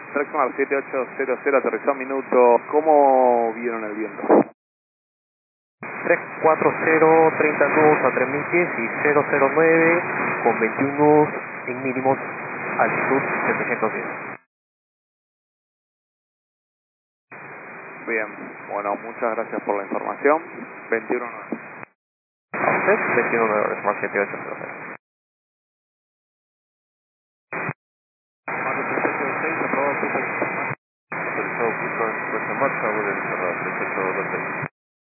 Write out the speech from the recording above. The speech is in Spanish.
Trexmar 7800 aterrizó minuto. ¿Cómo vieron el viento? 340, 30 nudos a 3000 pies y 009 con 21 nudos en mínimos, altitud 710. Bien, bueno, muchas gracias por la información. 21.9. A usted, 21 dólares más 7800. Autorizado piso en marcha, autorizado piso en marcha, voy a cerrar 3826.